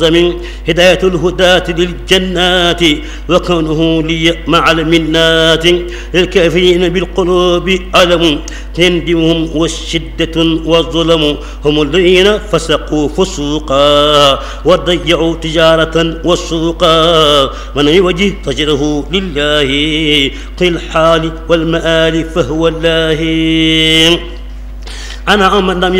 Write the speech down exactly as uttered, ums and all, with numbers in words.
من هداية الهداة للجنات وكونه لي مع المنات الكافرين بالقلوب ألم تندمهم والشدة والظلم هم الذين فسقوا فسوقا وضيعوا تجارة والسوقا من يوجه فجره لله في الحال والمآل فهو الله أنا من لم